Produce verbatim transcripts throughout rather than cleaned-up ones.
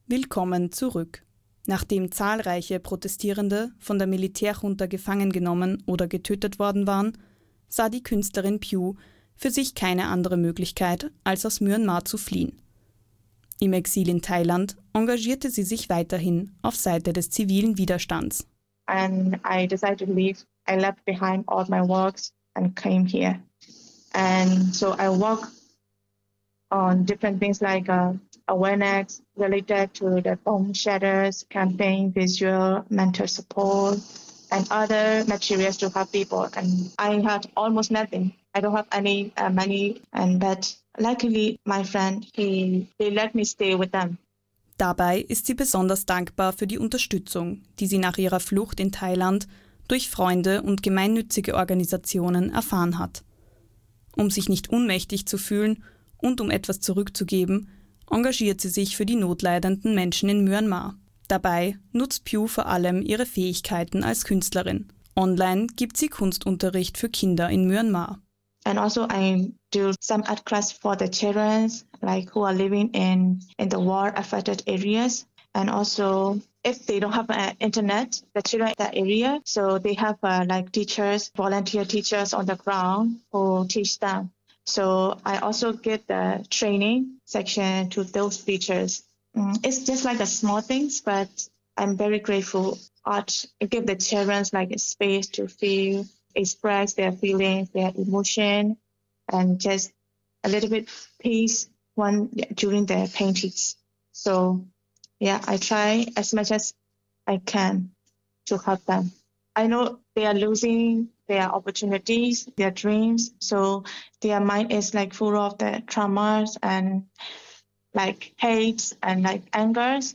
Willkommen zurück. Nachdem zahlreiche Protestierende von der Militärjunta gefangen genommen oder getötet worden waren, sah die Künstlerin Pugh für sich keine andere Möglichkeit, als aus Myanmar zu fliehen. Im Exil in Thailand engagierte sie sich weiterhin auf Seite des zivilen Widerstands. And I decided to leave. I left behind all my works and came here. And so I work on different things like uh, awareness related to the bomb shelters, campaign, visual, mental support, and other materials to help people. And I had almost nothing. I don't have any uh, money, and but luckily my friend, he they let me stay with them. Dabei ist sie besonders dankbar für die Unterstützung, die sie nach ihrer Flucht in Thailand durch Freunde und gemeinnützige Organisationen erfahren hat. Um sich nicht ohnmächtig zu fühlen und um etwas zurückzugeben, engagiert sie sich für die notleidenden Menschen in Myanmar. Dabei nutzt Pugh vor allem ihre Fähigkeiten als Künstlerin. Online gibt sie Kunstunterricht für Kinder in Myanmar. And also I do some art class for the children, like who are living in, in the war-affected areas. And also if they don't have uh, internet, the children in that area, so they have uh, like teachers, volunteer teachers on the ground who teach them. So I also give the training section to those teachers. Mm, it's just like the small things, but I'm very grateful. Art give the children like a space to feel, express their feelings, their emotion, and just a little bit peace one during their paintings. So yeah, I try as much as I can to help them. I know they are losing their opportunities, their dreams, so their mind is like full of the traumas and like hates and like angers.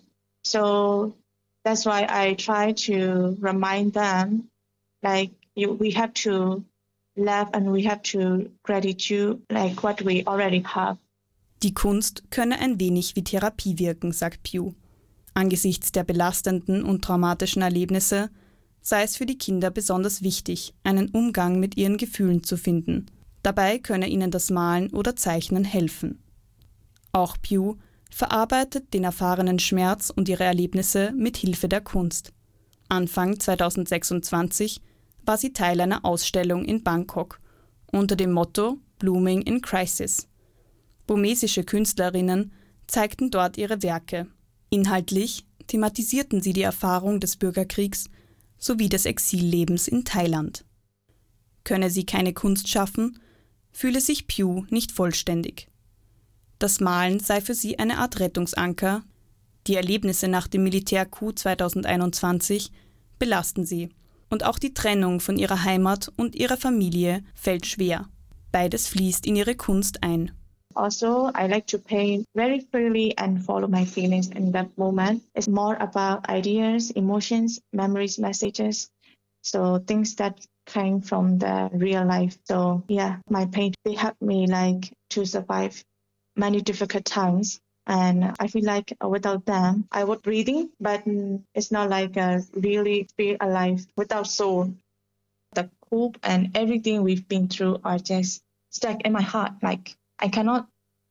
So that's why I try to remind them, like you, we have to love and we have to gratitude like what we already have. Die Kunst könne ein wenig wie Therapie wirken, sagt Pugh. Angesichts der belastenden und traumatischen Erlebnisse sei es für die Kinder besonders wichtig, einen Umgang mit ihren Gefühlen zu finden. Dabei könne ihnen das Malen oder Zeichnen helfen. Auch Pugh verarbeitet den erfahrenen Schmerz und ihre Erlebnisse mit Hilfe der Kunst. Anfang zweitausendsechsundzwanzig war sie Teil einer Ausstellung in Bangkok unter dem Motto Blooming in Crisis. Burmesische Künstlerinnen zeigten dort ihre Werke. Inhaltlich thematisierten sie die Erfahrung des Bürgerkriegs sowie des Exillebens in Thailand. Könne sie keine Kunst schaffen, fühle sich Pugh nicht vollständig. Das Malen sei für sie eine Art Rettungsanker. Die Erlebnisse nach dem Militär-Coup zweitausendeinundzwanzig belasten sie. Und auch die Trennung von ihrer Heimat und ihrer Familie fällt schwer. Beides fließt in ihre Kunst ein. Also, I like to paint very freely and follow my feelings in that moment. It's more about ideas, emotions, memories, messages. So things that came from the real life. So yeah, my paint, they helped me like to survive many difficult times. And I feel like without them, I would breathing, but it's not like a really feel alive without soul. The hope and everything we've been through are just stuck in my heart. Like I cannot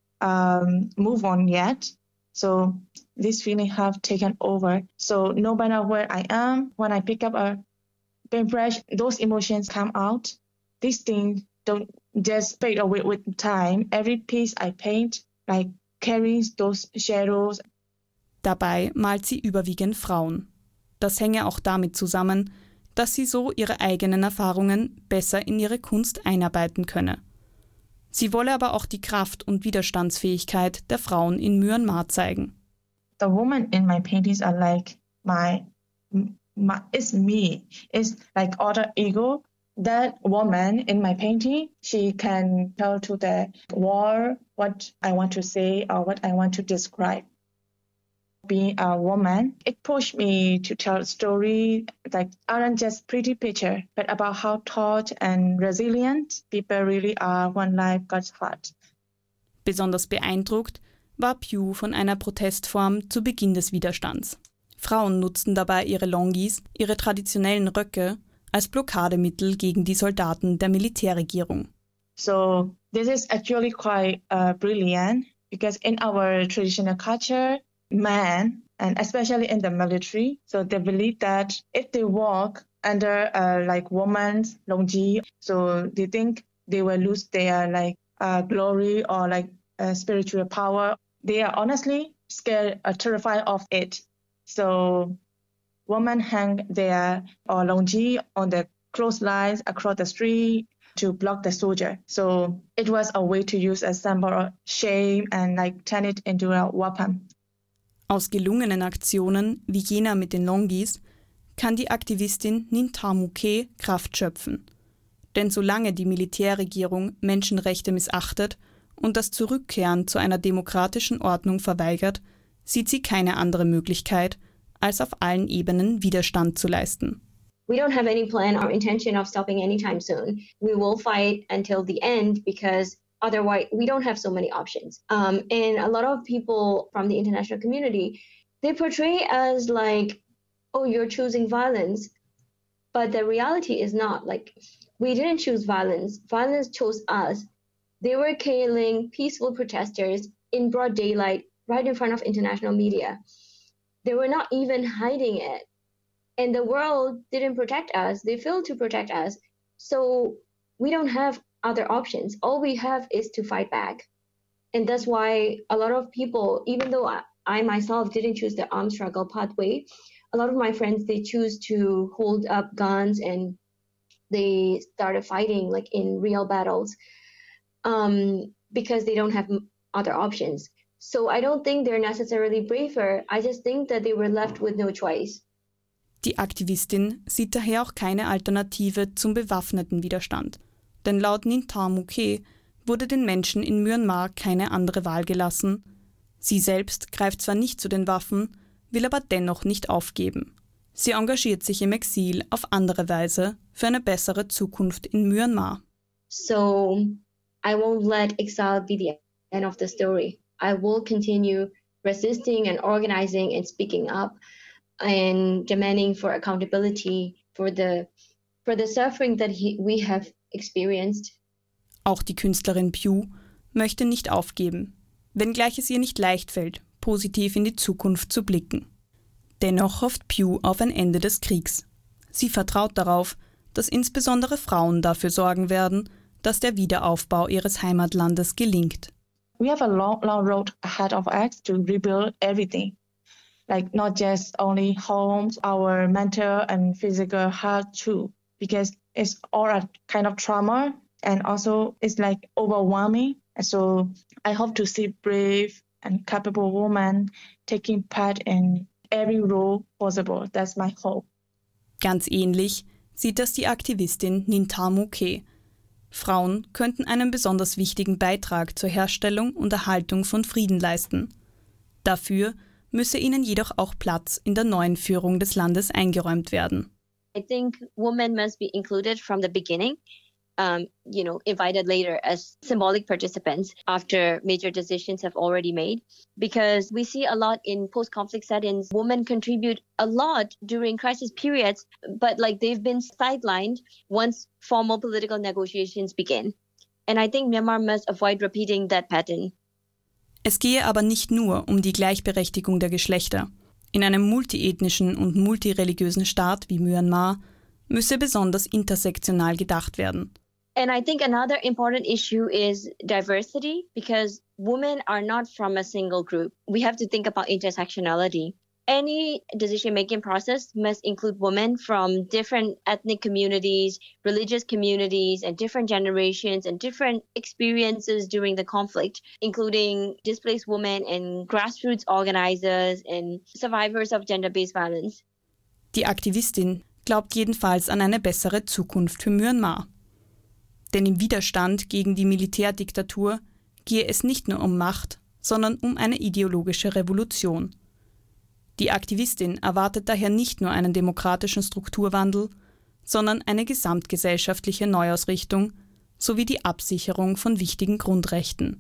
um, move on yet. So this feeling have taken over. So no matter where I am, when I pick up a paintbrush, those emotions come out. These things don't just fade away with time. Every piece I paint, like carries those shadows. Dabei malt sie überwiegend Frauen. Das hänge auch damit zusammen, dass sie so ihre eigenen Erfahrungen besser in ihre Kunst einarbeiten könne. Sie wolle aber auch die Kraft und Widerstandsfähigkeit der Frauen in Myanmar zeigen. The women in my paintings are like my, my it's me. It's like alter ego. That woman in my painting, she can tell to the world what I want to say or what I want to describe. Being a woman, it pushed me to tell a story that aren't just pretty picture, but about how taught and resilient people really are when life gets hard. Besonders beeindruckt war Pugh von einer Protestform zu Beginn des Widerstands. Frauen nutzten dabei ihre Longis, ihre traditionellen Röcke, als Blockademittel gegen die Soldaten der Militärregierung. So this is actually quite uh, brilliant because in our traditional culture, men and especially in the military. So they believe that if they walk under uh, like women's longji, so they think they will lose their like uh, glory or like uh, spiritual power. They are honestly scared, uh, terrified of it. So women hang their or longji on the clotheslines across the street to block the soldier. So it was a way to use a symbol of shame and like turn it into a weapon. Aus gelungenen Aktionen wie jener mit den Longis kann die Aktivistin Nintamu Ke Kraft schöpfen. Denn solange die Militärregierung Menschenrechte missachtet und das Zurückkehren zu einer demokratischen Ordnung verweigert, sieht sie keine andere Möglichkeit, als auf allen Ebenen Widerstand zu leisten. We don't have any plan or intention of stopping anytime soon. We will fight until the end because otherwise we don't have so many options. Um, and a lot of people from the international community, they portray us like, oh, you're choosing violence. But the reality is not. Like, we didn't choose violence. Violence chose us. They were killing peaceful protesters in broad daylight right in front of international media. They were not even hiding it. And the world didn't protect us. They failed to protect us. So we don't have other options. All we have is to fight back. And that's why a lot of people, even though I, I myself didn't choose the armed struggle pathway, a lot of my friends, they choose to hold up guns and they started fighting like in real battles um, because they don't have other options. So I don't think they're necessarily braver. I just think that they were left with no choice. Die Aktivistin sieht daher auch keine Alternative zum bewaffneten Widerstand. Denn laut Nintamu Ke wurde den Menschen in Myanmar keine andere Wahl gelassen. Sie selbst greift zwar nicht zu den Waffen, will aber dennoch nicht aufgeben. Sie engagiert sich im Exil auf andere Weise für eine bessere Zukunft in Myanmar. So I won't let exile be the end of the story. I will continue resisting and organizing and speaking up and demanding for accountability for the for the suffering that he, we have experienced. Auch die Künstlerin Pugh möchte nicht aufgeben, wenngleich es ihr nicht leicht fällt, positiv in die Zukunft zu blicken. Dennoch hofft Pugh auf ein Ende des Kriegs. Sie vertraut darauf, dass insbesondere Frauen dafür sorgen werden, dass der Wiederaufbau ihres Heimatlandes gelingt. We have a long, long road ahead of us to rebuild everything. Like not just only homes, our mental and physical health too, because it's all a kind of trauma and also it's like overwhelming. And so I hope to see brave and capable women taking part in every role possible. That's my hope. Ganz ähnlich sieht das die Aktivistin Nintamu Ke. Frauen könnten einen besonders wichtigen Beitrag zur Herstellung und Erhaltung von Frieden leisten. Dafür müsse ihnen jedoch auch Platz in der neuen Führung des Landes eingeräumt werden. I think women must be included from the beginning, um, you know, invited later as symbolic participants after major decisions have already made. Because we see a lot in post-conflict settings, women contribute a lot during crisis periods, but like they've been sidelined once formal political negotiations begin. And I think Myanmar must avoid repeating that pattern. Es gehe aber nicht nur um die Gleichberechtigung der Geschlechter. In einem multiethnischen und multireligiösen Staat wie Myanmar müsse besonders intersektional gedacht werden. And I think another important issue is diversity, because women are not from a single group. We have to think about intersectionality. Any decision-making process must include women from different ethnic communities, religious communities, and different generations and different experiences during the conflict, including displaced women and grassroots organizers and survivors of gender-based violence. Die Aktivistin glaubt jedenfalls an eine bessere Zukunft für Myanmar. Denn im Widerstand gegen die Militärdiktatur gehe es nicht nur um Macht, sondern um eine ideologische Revolution. Die Aktivistin erwartet daher nicht nur einen demokratischen Strukturwandel, sondern eine gesamtgesellschaftliche Neuausrichtung sowie die Absicherung von wichtigen Grundrechten.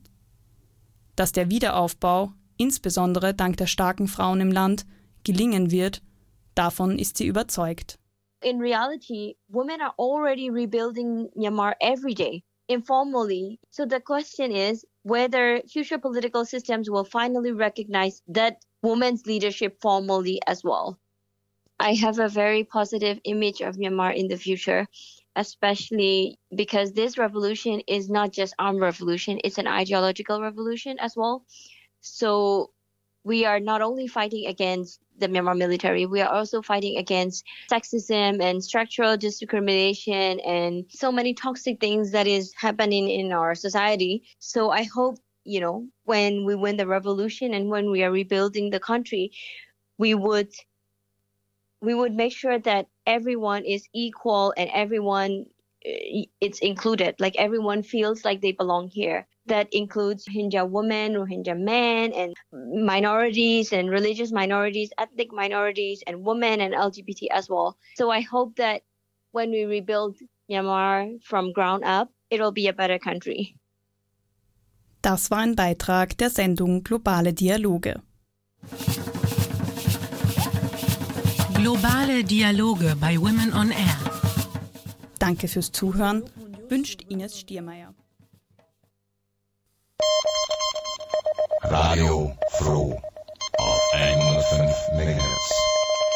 Dass der Wiederaufbau, insbesondere dank der starken Frauen im Land, gelingen wird, davon ist sie überzeugt. In reality, women are already rebuilding Myanmar every day, informally. So the question is, whether future political systems will finally recognize that women's leadership formally as well. I have a very positive image of Myanmar in the future, especially because this revolution is not just armed revolution, it's an ideological revolution as well. So we are not only fighting against the Myanmar military, we are also fighting against sexism and structural discrimination and so many toxic things that is happening in our society. So I hope, you know, when we win the revolution and when we are rebuilding the country, we would we would make sure that everyone is equal and everyone uh, it's included, like everyone feels like they belong here. That includes Rohingya women, Rohingya men, and minorities and religious minorities, ethnic minorities, and women and L G B T as well. So I hope that when we rebuild Myanmar from ground up, it'll be a better country. Das war ein Beitrag der Sendung Globale Dialoge. Globale Dialoge bei Women on Air. Danke fürs Zuhören, wünscht Ines Stiermeier. Radio Froh auf hundertfünf Megahertz.